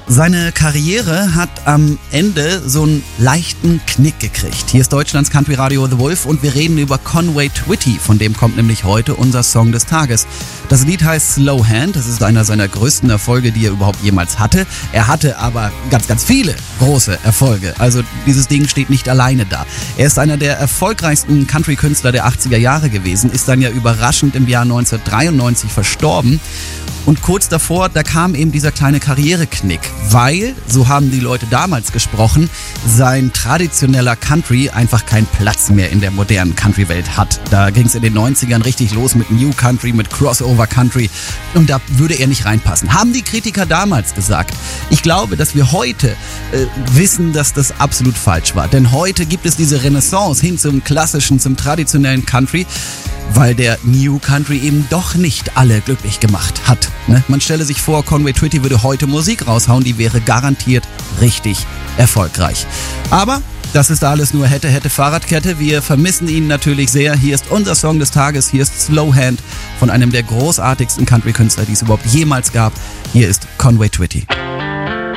Seine Karriere hat am Ende so einen leichten Knick gekriegt. Hier ist Deutschlands Country Radio The Wolf und wir reden über Conway Twitty, von dem kommt nämlich heute unser Song des Tages. Das Lied heißt Slow Hand, das ist einer seiner größten Erfolge, die er überhaupt jemals hatte. Er hatte aber ganz, ganz viele große Erfolge, also dieses Ding steht nicht alleine da. Er ist einer der erfolgreichsten Country-Künstler der 80er Jahre gewesen, ist dann ja überraschend im Jahr 1993 verstorben. Und kurz davor, da kam eben dieser kleine Karriereknick, weil, so haben die Leute damals gesprochen, sein traditioneller Country einfach keinen Platz mehr in der modernen Country-Welt hat. Da ging es in den 90ern richtig los mit New Country, mit Crossover Country und da würde er nicht reinpassen. Haben die Kritiker damals gesagt. Ich glaube, dass wir heute wissen, dass das absolut falsch war. Denn heute gibt es diese Renaissance hin zum klassischen, zum traditionellen Country, weil der New Country eben doch nicht alle glücklich gemacht hat. Ne? Man stelle sich vor, Conway Twitty würde heute Musik raushauen, die wäre garantiert richtig erfolgreich. Aber das ist alles nur hätte Fahrradkette. Wir vermissen ihn natürlich sehr. Hier ist unser Song des Tages. Hier ist Slow Hand von einem der großartigsten Country-Künstler, die es überhaupt jemals gab. Hier ist Conway Twitty.